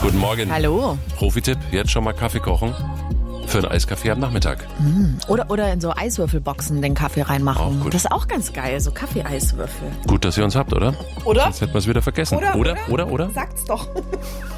Guten Morgen. Hallo. Profi-Tipp, jetzt schon mal Kaffee kochen für einen Eiskaffee am Nachmittag. Oder in so Eiswürfelboxen den Kaffee reinmachen. Auch gut. Das ist auch ganz geil, so Kaffee-Eiswürfel. Gut, dass ihr uns habt, oder? Oder? Sonst hätten wir es wieder vergessen. Oder? Oder? Sagt's doch.